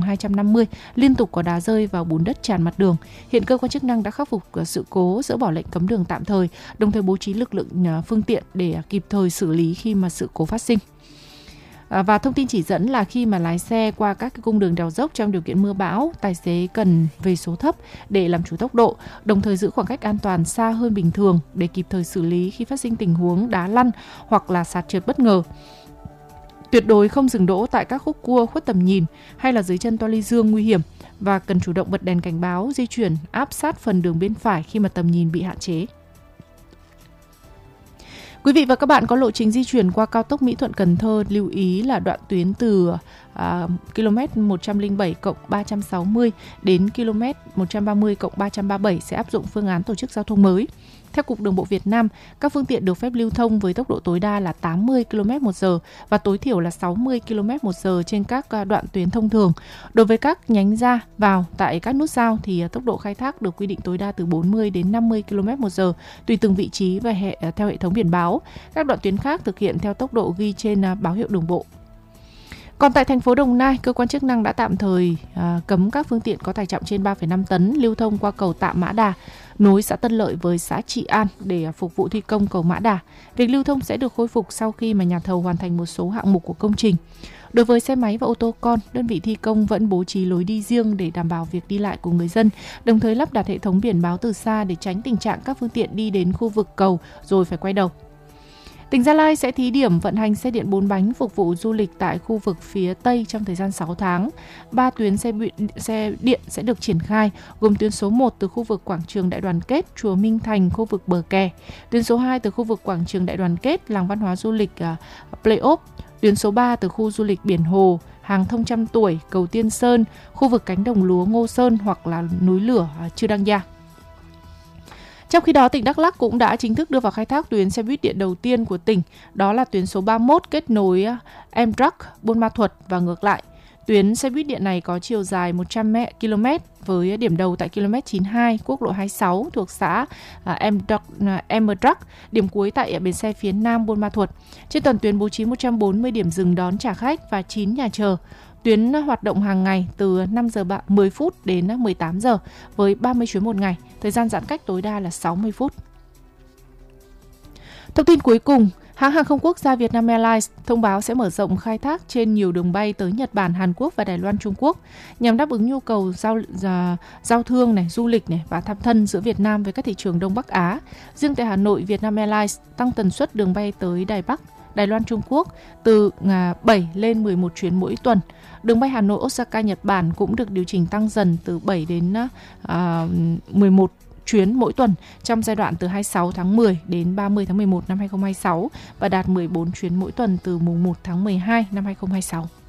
250 liên tục có đá rơi vào bùn đất tràn mặt đường. Hiện cơ quan chức năng đã khắc phục sự cố, dỡ bỏ lệnh cấm đường tạm thời, đồng thời bố trí lực lượng phương tiện để kịp thời xử lý khi mà sự cố phát sinh. Và thông tin chỉ dẫn là khi mà lái xe qua các cung đường đèo dốc trong điều kiện mưa bão, tài xế cần về số thấp để làm chủ tốc độ, đồng thời giữ khoảng cách an toàn xa hơn bình thường để kịp thời xử lý khi phát sinh tình huống đá lăn hoặc là sạt trượt bất ngờ. Tuyệt đối không dừng đỗ tại các khúc cua khuất tầm nhìn hay là dưới chân toa ly dương nguy hiểm và cần chủ động bật đèn cảnh báo di chuyển áp sát phần đường bên phải khi mà tầm nhìn bị hạn chế. Quý vị và các bạn có lộ trình di chuyển qua cao tốc Mỹ Thuận - Cần Thơ, lưu ý là đoạn tuyến từ km 107+360 đến km 130+337 sẽ áp dụng phương án tổ chức giao thông mới. Theo Cục Đường bộ Việt Nam, các phương tiện được phép lưu thông với tốc độ tối đa là 80 km/h và tối thiểu là 60 km/h trên các đoạn tuyến thông thường. Đối với các nhánh ra vào tại các nút giao thì tốc độ khai thác được quy định tối đa từ 40 đến 50 km/h tùy từng vị trí và theo hệ thống biển báo. Các đoạn tuyến khác thực hiện theo tốc độ ghi trên báo hiệu đường bộ. Còn tại thành phố Đồng Nai, cơ quan chức năng đã tạm thời cấm các phương tiện có tải trọng trên 3,5 tấn lưu thông qua cầu Tạm Mã Đà, nối xã Tân Lợi với xã Trị An để phục vụ thi công cầu Mã Đà. Việc lưu thông sẽ được khôi phục sau khi mà nhà thầu hoàn thành một số hạng mục của công trình. Đối với xe máy và ô tô con, đơn vị thi công vẫn bố trí lối đi riêng để đảm bảo việc đi lại của người dân, đồng thời lắp đặt hệ thống biển báo từ xa để tránh tình trạng các phương tiện đi đến khu vực cầu rồi phải quay đầu. Tỉnh Gia Lai sẽ thí điểm vận hành xe điện 4 bánh phục vụ du lịch tại khu vực phía Tây trong thời gian 6 tháng. 3 tuyến xe điện sẽ được triển khai, gồm tuyến số 1 từ khu vực quảng trường Đại Đoàn Kết, chùa Minh Thành, khu vực bờ kè. Tuyến số 2 từ khu vực quảng trường Đại Đoàn Kết, làng văn hóa du lịch Playop. Tuyến số 3 từ khu du lịch Biển Hồ, hàng thông trăm tuổi, cầu Tiên Sơn, khu vực cánh đồng lúa Ngô Sơn hoặc là núi lửa Chư Đăng Gia. Trong khi đó, tỉnh Đắk Lắk cũng đã chính thức đưa vào khai thác tuyến xe buýt điện đầu tiên của tỉnh, đó là tuyến số 31 kết nối Emdrak, Buôn Ma Thuột và ngược lại. Tuyến xe buýt điện này có chiều dài 100 km với điểm đầu tại km 92 quốc lộ 26 thuộc xã Emdrak, điểm cuối tại bến xe phía Nam Buôn Ma Thuột. Trên toàn tuyến bố trí 140 điểm dừng đón trả khách và 9 nhà chờ. Tuyến hoạt động hàng ngày từ 5 giờ 10 phút đến 18 giờ với 30 chuyến một ngày, thời gian giãn cách tối đa là 60 phút. Thông tin cuối cùng, hãng hàng không quốc gia Vietnam Airlines thông báo sẽ mở rộng khai thác trên nhiều đường bay tới Nhật Bản, Hàn Quốc và Đài Loan, Trung Quốc nhằm đáp ứng nhu cầu giao thương, du lịch và thăm thân giữa Việt Nam với các thị trường Đông Bắc Á. Riêng tại Hà Nội, Vietnam Airlines tăng tần suất đường bay tới Đài Bắc, Đài Loan, Trung Quốc từ 7 lên 11 chuyến mỗi tuần. Đường bay Hà Nội Osaka Nhật Bản cũng được điều chỉnh tăng dần từ 7 đến 11 chuyến mỗi tuần trong giai đoạn từ 26 tháng 10 đến 30 tháng 11 năm 2026 và đạt 14 chuyến mỗi tuần từ mùng 1 tháng 12 năm 2026.